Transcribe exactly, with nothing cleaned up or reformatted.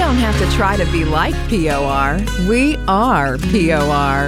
don't have to try to be like P O R. We are P O R.